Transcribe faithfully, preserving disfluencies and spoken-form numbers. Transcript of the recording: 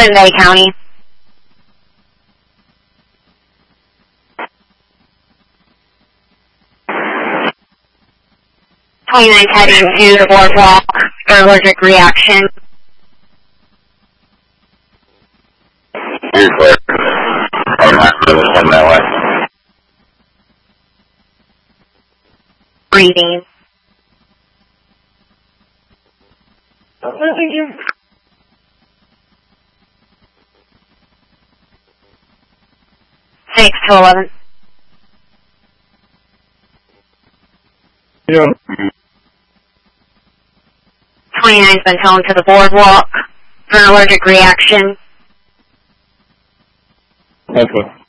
Clinton Bay County. twenty-nine heading to the boardwalk for allergic reaction. Breathing. six to eleven. Yeah. twenty-nine's been toned to the boardwalk for an allergic reaction. Okay.